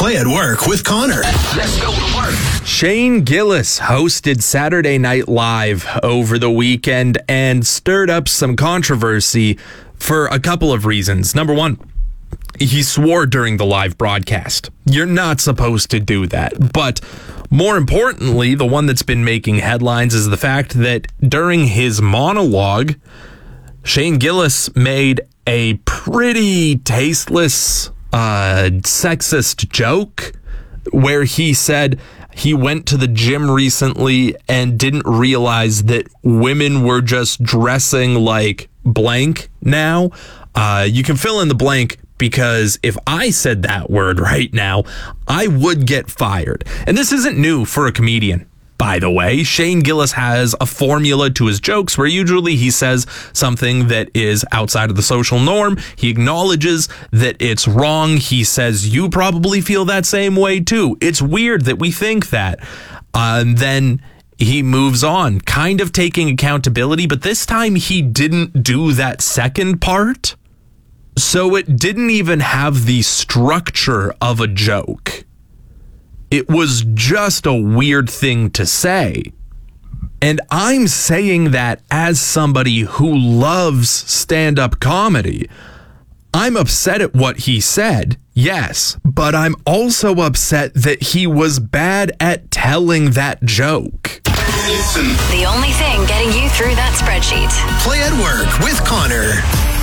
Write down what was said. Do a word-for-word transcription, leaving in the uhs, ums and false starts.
Play at Work with Connor. Let's go to work. Shane Gillis hosted Saturday Night Live over the weekend and stirred up some controversy for a couple of reasons. Number one, he swore during the live broadcast. You're not supposed to do that. But more importantly, the one that's been making headlines is the fact that during his monologue, Shane Gillis made a pretty tasteless, uh, sexist joke where he said he went to the gym recently and didn't realize that women were just dressing like blank now. Uh, you can fill in the blank because if I said that word right now, I would get fired. And this isn't new for a comedian. By the way, Shane Gillis has a formula to his jokes where usually he says something that is outside of the social norm. He acknowledges that it's wrong. He says, you probably feel that same way too. It's weird that we think that. Uh, and then he moves on, kind of taking accountability, but this time he didn't do that second part. So it didn't even have the structure of a joke. It was just a weird thing to say. And I'm saying that as somebody who loves stand-up comedy. I'm upset at what he said, yes, but I'm also upset that he was bad at telling that joke. Listen. The only thing getting you through that spreadsheet. Play at Work with Connor.